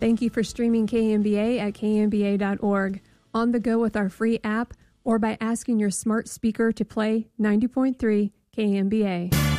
Thank you for streaming KMBA at kmba.org, on the go with our free app, or by asking your smart speaker to play 90.3 KMBA.